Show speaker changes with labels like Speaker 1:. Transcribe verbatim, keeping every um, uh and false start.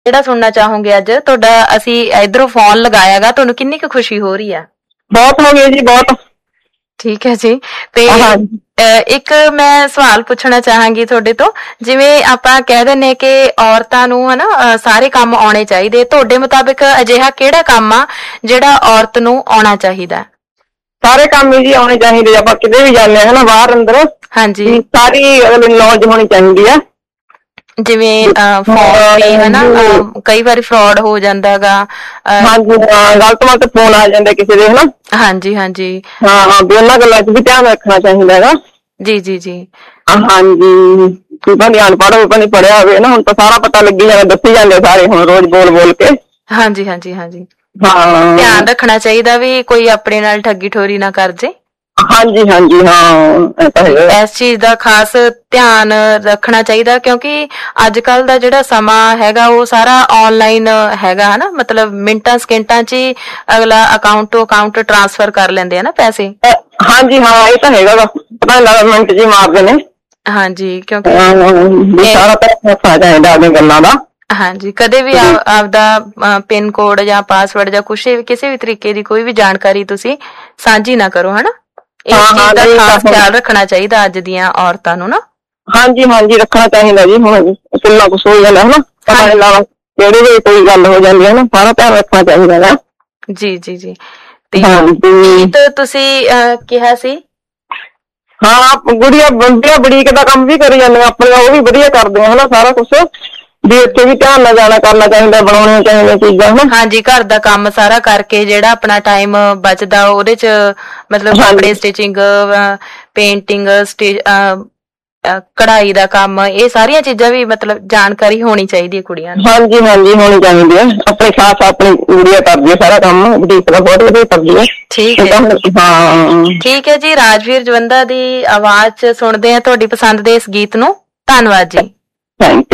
Speaker 1: ਜਿਹੜਾ ਸੁਣਨਾ ਚਾਹੋਗੇ ਅੱਜ ਤੁਹਾਡਾ ਅਸੀਂ ਇਧਰੋਂ ਫੋਨ ਲਗਾਇਆਗਾ ਤੁਹਾਨੂੰ ਕਿੰਨੀ ਕੁ ਖੁਸ਼ੀ ਹੋ ਰਹੀ ਆ?
Speaker 2: ਬਹੁਤ ਹੋ ਗਈ ਜੀ, ਬਹੁਤ।
Speaker 1: ਠੀਕ ਹੈ ਜੀ। ਤੇ ਇੱਕ ਮੈਂ ਸਵਾਲ ਪੁੱਛਣਾ ਚਾਹਾਂਗੀ ਤੁਹਾਡੇ ਤੋਂ, ਜਿਵੇਂ ਆਪਾਂ ਕਹਿ ਦਿੰਦੇ ਕਿ ਔਰਤਾਂ ਨੂੰ ਹਨਾ ਸਾਰੇ ਕੰਮ ਆਉਣੇ ਚਾਹੀਦੇ, ਤੁਹਾਡੇ ਮੁਤਾਬਿਕ ਅਜਿਹਾ ਕਿਹੜਾ ਕੰਮ ਆ ਜਿਹੜਾ ਔਰਤ ਨੂੰ ਆਉਣਾ ਚਾਹੀਦਾ?
Speaker 2: ਸਾਰੇ ਕੰਮ ਹੀ ਜੀ ਆਉਣੇ ਚਾਹੀਦੇ, ਆਪਾਂ ਕਿਤੇ ਵੀ ਜਾਂਦੇ ਹਾਂ ਹਨਾ ਬਾਹਰ ਅੰਦਰ। ਹਾਂਜੀ, ਸਾਰੀ ਨੌਲੇਜ ਹੋਣੀ ਚਾਹੀਦੀ ਆ।
Speaker 1: ਜਿਵੇਂ ਫੋਨ ਵੀ ਹਨਾ ਕਈ ਵਾਰੀ ਫਰੋਡ ਹੋ ਜਾਂਦਾ ਗਾ।
Speaker 2: ਹਾਂਜੀ ਹਾਂ, ਗਲਤ ਮਲਤ ਫੋਨ ਆ ਜਾਂਦੇ ਕਿਸੇ ਦੇ ਹਨਾ। ਹਾਂਜੀ
Speaker 1: ਹਾਂਜੀ
Speaker 2: ਹਾਂ ਹਾਂ, ਵੀ ਉਹਨਾਂ ਗੱਲਾਂ 'ਚ ਵੀ ਧਿਆਨ ਰੱਖਣਾ ਚਾਹੀਦਾ ਹੈਗਾ।
Speaker 1: ਜੀ ਜੀ ਜੀ
Speaker 2: ਹਾਂਜੀ, ਭਾਵੇਂ ਅਨਪੜ੍ਹ ਹੋਵੇ ਭਾਵੇਂ ਪੜ੍ਹਿਆ ਹੋਵੇ ਨਾ, ਹੁਣ ਤਾਂ ਸਾਰਾ ਪਤਾ ਲੱਗੀ ਜਾਂਦਾ, ਦੱਸੀ ਜਾਂਦੇ ਸਾਰੇ ਹੁਣ ਰੋਜ਼ ਬੋਲ ਬੋਲ ਕੇ।
Speaker 1: ਹਾਂਜੀ ਹਾਂਜੀ ਹਾਂਜੀ,
Speaker 2: ਹਾਂ
Speaker 1: ਧਿਆਨ ਰੱਖਣਾ ਚਾਹੀਦਾ ਵੀ ਕੋਈ ਆਪਣੇ ਨਾਲ ਠੱਗੀ ਠੋਰੀ ਨਾ ਕਰ ਜੇ।
Speaker 2: ਹਾਂਜੀ ਹਾਂਜੀ ਹਾਂ,
Speaker 1: ਇਸ ਚੀਜ਼ ਦਾ ਖਾਸ ਧਿਆਨ ਰੱਖਣਾ ਚਾਹੀਦਾ, ਕਿਉਂਕਿ ਅੱਜ ਕੱਲ ਦਾ ਜਿਹੜਾ ਸਮਾਂ ਹੈਗਾ ਉਹ ਸਾਰਾ ਆਨਲਾਈਨ ਹੈਗਾ ਹਨਾ, ਮਤਲਬ ਮਿੰਟਾਂ ਸਕਿੰਟਾਂ 'ਚ ਹੀ ਅਗਲਾ ਅਕਾਊਂਟ ਤੋਂ ਅਕਾਊਂਟ ਟਰਾਂਸਫਰ ਕਰ ਲੈਂਦੇ ਆ ਨਾ ਪੈਸੇ।
Speaker 2: ਹਾਂਜੀ ਹਾਂ, ਇਹ ਤਾਂ ਹੈਗਾ ਗਾ, ਪਤਾ ਨੀ ਲੱਗਦਾ ਮਿੰਟ 'ਚ ਹੀ ਮਾਰਦੇ ਨੇ।
Speaker 1: ਹਾਂਜੀ, ਕਿਉਂਕਿ
Speaker 2: ਸਾਰਾ ਪੈਸਾ ਚਾਹੀਦਾ ਆਪਣੀਆਂ ਗੱਲਾਂ ਦਾ।
Speaker 1: ਹਾਂਜੀ, ਕਦੇ ਵੀ ਆਪਦਾ ਪਿੰਨ ਕੋਡ ਜਾਂ ਪਾਸਵਰਡ ਜਾਂ ਕੁਛ ਕਿਸੇ ਵੀ ਤਰੀਕੇ ਦੀ ਕੋਈ ਵੀ ਜਾਣਕਾਰੀ ਤੁਸੀਂ ਸਾਂਝੀ ਨਾ ਕਰੋ ਹਨਾ। ਇਸ ਚੀਜ਼ ਦਾ ਖਾਸ ਖਿਆਲ ਰੱਖਣਾ ਚਾਹੀਦਾ ਅੱਜ ਦੀਆਂ ਔਰਤਾਂ ਨੂੰ ਨਾ। ਹਾਂਜੀ
Speaker 2: ਹਾਂਜੀ, ਰੱਖਣਾ ਚਾਹੀਦਾ ਜੀ, ਹੁਣ ਕਿੰਨਾ ਕੁਛ ਹੋ ਜਾਂਦਾ ਹਨਾ, ਪਤਾ ਨੀ ਲੱਗਦਾ ਕਿਹੜੀ ਵੇਲੇ ਕੋਈ ਗੱਲ ਹੋ ਜਾਂਦੀ ਹੈ ਨਾ, ਸਾਰਾ ਧਿਆਨ ਰੱਖਣਾ ਚਾਹੀਦਾ ਹੈ।
Speaker 1: ਜੀ ਜੀ ਜੀ, ਤੇ ਗੀਤ ਤੁਸੀਂ ਕਿਹਾ ਸੀ?
Speaker 2: ਹਾਂ, ਗੁੜੀਆ ਵਧੀਆ ਬੁਟੀਕ ਦਾ ਕੰਮ ਵੀ ਕਰੀ ਜਾਂਦੀਆਂ ਆਪਣੀਆਂ, ਉਹ ਵੀ ਵਧੀਆ ਕਰਦੀਆਂ ਹਨਾ ਸਾਰਾ ਕੁਛ, ਵੀ ਇੱਥੇ ਵੀ ਧਿਆਨ ਨਾਲ ਜਾਣਾ ਕਰਨਾ ਚਾਹੀਦਾ, ਬਣਾਉਣੀਆਂ ਚਾਹੀਦੀਆਂ ਚੀਜ਼ਾਂ ਹਨਾ।
Speaker 1: ਹਾਂਜੀ, ਘਰ ਦਾ ਕੰਮ ਸਾਰਾ ਕਰਕੇ ਜਿਹੜਾ ਆਪਣਾ ਟਾਈਮ ਬਚਦਾ ਉਹਦੇ 'ਚ ਮਤਲਬ ਕੱਪੜੇ ਸਟਿਚਿੰਗ, ਪੇਂਟਿੰਗ, ਸਟੇ ਕਢਾਈ ਦਾ ਕੰਮ, ਇਹ ਸਾਰੀਆਂ ਚੀਜ਼ਾਂ ਵੀ ਮਤਲਬ ਜਾਣਕਾਰੀ ਹੋਣੀ ਚਾਹੀਦੀ ਹੈ ਕੁੜੀਆਂ ਨੂੰ।
Speaker 2: ਹਾਂਜੀ ਹਾਂਜੀ, ਹੋਣੀ ਚਾਹੀਦੀ ਹੈ। ਆਪਣੇ ਖਾਸ ਆਪਣੀ ਗੁੜੀਆ ਕਰਦੀ ਹੈ ਸਾਰਾ ਕੰਮ, ਬੁਟੀਕ ਦਾ ਬਹੁਤ ਵਧੀਆ ਕਰਦੀ ਹੈ।
Speaker 1: ਠੀਕ ਹੈ ਹਾਂ, ਠੀਕ ਹੈ ਜੀ। ਰਾਜਵੀਰ ਜਵੰਦਾ ਦੀ ਆਵਾਜ਼ 'ਚ ਸੁਣਦੇ ਆ ਤੁਹਾਡੀ ਪਸੰਦ ਦੇ ਇਸ ਗੀਤ ਨੂੰ। ਧੰਨਵਾਦ ਜੀ।
Speaker 2: Thank you.